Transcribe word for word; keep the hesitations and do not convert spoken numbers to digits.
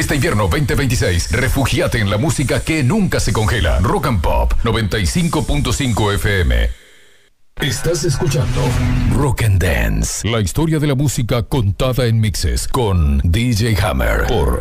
Este invierno veinte veintiséis, refúgiate en la música que nunca se congela. Rock and Pop noventa y cinco punto cinco F M. Estás escuchando Rock and Dance, la historia de la música contada en mixes con D J Hammer por